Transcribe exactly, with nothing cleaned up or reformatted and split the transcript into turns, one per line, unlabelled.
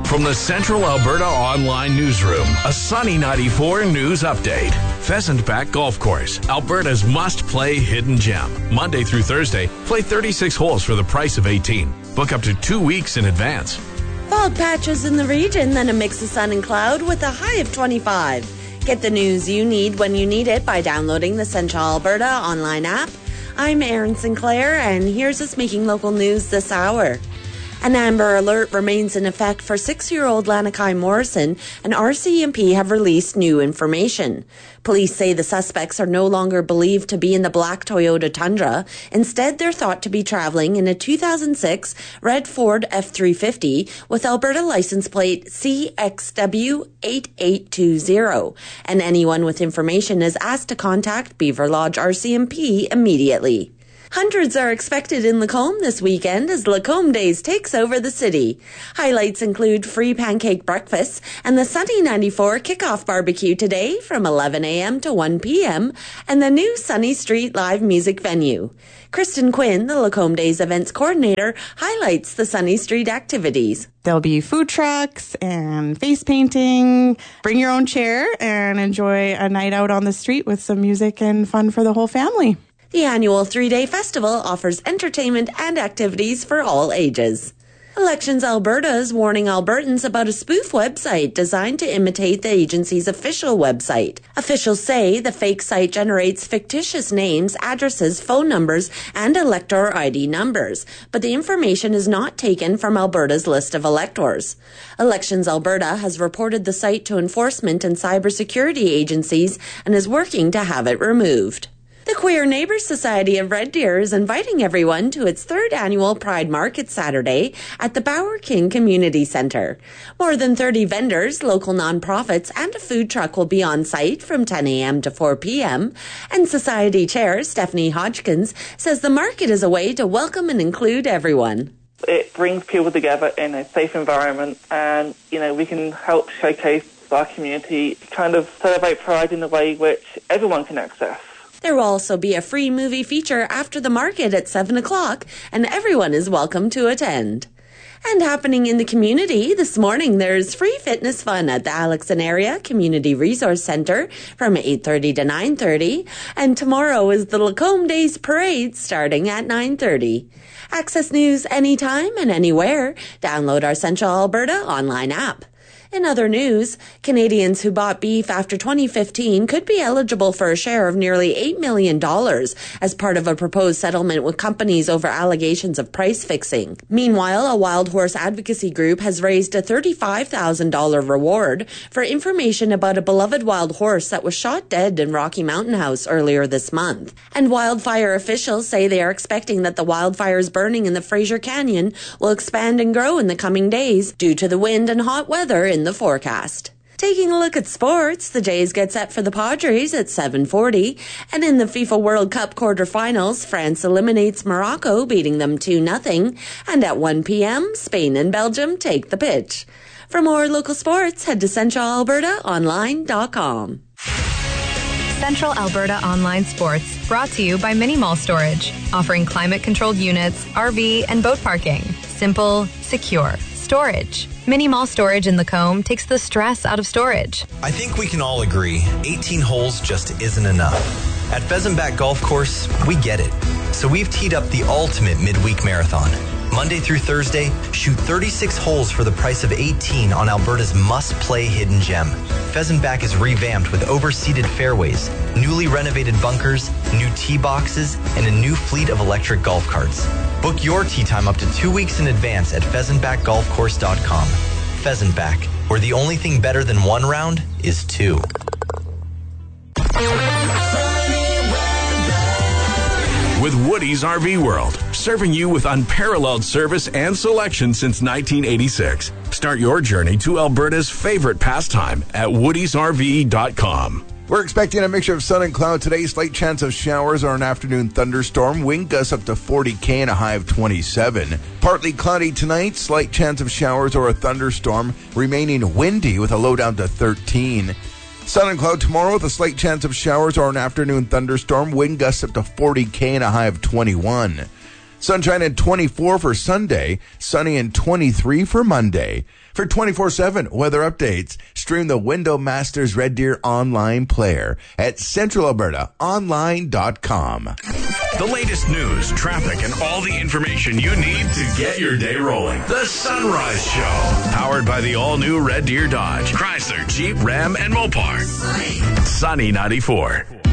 From the Central Alberta Online Newsroom, a Sunny ninety-four news update. Pheasant Back Golf Course, Alberta's must-play hidden gem. Monday through Thursday, play thirty-six holes for the price of eighteen. Book up to two weeks in advance.
Fog patches in the region, then a mix of sun and cloud with a high of twenty-five. Get the news you need when you need it by downloading the Central Alberta online app. I'm Erin Sinclair, and here's us making local news this hour. An Amber Alert remains in effect for six-year-old Lanakai Morrison, and R C M P have released new information. Police say the suspects are no longer believed to be in the black Toyota Tundra. Instead, they're thought to be traveling in a two thousand six red Ford F three fifty with Alberta license plate C X W eight eight two zero. And anyone with information is asked to contact Beaver Lodge R C M P immediately. Hundreds are expected in Lacombe this weekend as Lacombe Days takes over the city. Highlights include free pancake breakfasts and the Sunny ninety-four kickoff barbecue today from eleven a.m. to one p.m. and the new Sunny Street live music venue. Kristen Quinn, the Lacombe Days events coordinator, highlights the Sunny Street activities.
There'll be food trucks and face painting. Bring your own chair and enjoy a night out on the street with some music and fun for the whole family.
The annual three-day festival offers entertainment and activities for all ages. Elections Alberta is warning Albertans about a spoof website designed to imitate the agency's official website. Officials say the fake site generates fictitious names, addresses, phone numbers, and elector I D numbers, but the information is not taken from Alberta's list of electors. Elections Alberta has reported the site to enforcement and cybersecurity agencies and is working to have it removed. The Queer Neighbours Society of Red Deer is inviting everyone to its third annual Pride Market Saturday at the Bauer King Community Centre. More than thirty vendors, local nonprofits, and a food truck will be on site from ten a.m. to four p.m. And Society Chair Stephanie Hodgkins says the market is a way to welcome and include everyone.
It brings people together in a safe environment, and, you know, we can help showcase our community, kind of celebrate Pride in a way which everyone can access.
There will also be a free movie feature after the market at seven o'clock, and everyone is welcome to attend. And happening in the community, this morning there's free fitness fun at the Alexon Area Community Resource Centre from eight thirty to nine thirty, and tomorrow is the Lacombe Days Parade starting at nine thirty. Access news anytime and anywhere. Download our Central Alberta online app. In other news, Canadians who bought beef after twenty fifteen could be eligible for a share of nearly eight million dollars as part of a proposed settlement with companies over allegations of price fixing. Meanwhile, a wild horse advocacy group has raised a thirty-five thousand dollars reward for information about a beloved wild horse that was shot dead in Rocky Mountain House earlier this month. And wildfire officials say they are expecting that the wildfires burning in the Fraser Canyon will expand and grow in the coming days due to the wind and hot weather in the forecast. Taking a look at sports, the Jays get set for the Padres at seven forty, and in the FIFA World Cup quarterfinals, France eliminates Morocco, beating them two nothing, and at one p.m., Spain and Belgium take the pitch. For more local sports, head to central alberta online dot com.
Central Alberta Online Sports, brought to you by Mini Mall Storage, offering climate-controlled units, R V, and boat parking. Simple, secure storage. Mini Mall Storage in Lacombe takes the stress out of storage.
I think we can all agree eighteen holes just isn't enough. At Pheasant Back Golf Course, we get it. So we've teed up the ultimate midweek marathon. Monday through Thursday, shoot thirty-six holes for the price of eighteen on Alberta's must-play hidden gem. Pheasant Back is revamped with overseated fairways, newly renovated bunkers, new tee boxes, and a new fleet of electric golf carts. Book your tee time up to two weeks in advance at pheasant back golf course dot com. Pheasant Back, where the only thing better than one round is two.
With Woody's R V World, serving you with unparalleled service and selection since nineteen eighty-six. Start your journey to Alberta's favorite pastime at woodies r v dot com.
We're expecting a mixture of sun and cloud today. Slight chance of showers or an afternoon thunderstorm. Wind gusts up to forty k and a high of twenty-seven. Partly cloudy tonight. Slight chance of showers or a thunderstorm. Remaining windy with a low down to thirteen. Sun and cloud tomorrow with a slight chance of showers or an afternoon thunderstorm. Wind gusts up to forty k and a high of twenty-one. Sunshine and twenty-four for Sunday. Sunny and twenty-three for Monday. For twenty-four seven weather updates, stream the Window Masters Red Deer online player at central alberta online dot com.
The latest news, traffic, and all the information you need to get your day rolling. The Sunrise Show. Powered by the all-new Red Deer Dodge, Chrysler, Jeep, Ram, and Mopar. Sunny ninety-four.